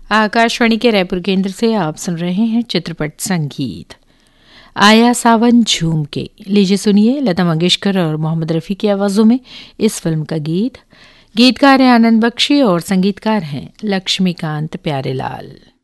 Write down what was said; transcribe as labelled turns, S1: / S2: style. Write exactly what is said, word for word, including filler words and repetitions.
S1: आकाशवाणी के रायपुर केंद्र से आप सुन रहे हैं चित्रपट संगीत। आया सावन झूम के, लीजिए सुनिए लता मंगेशकर और मोहम्मद रफ़ी की आवाज़ों में इस फिल्म का गीत। गीतकार हैं आनंद बख्शी और संगीतकार हैं लक्ष्मीकांत प्यारेलाल।